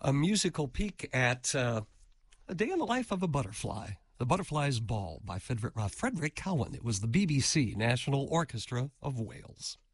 a musical peek at A Day in the Life of a Butterfly. The Butterfly's Ball by Frederick Cowan. It was the BBC National Orchestra of Wales.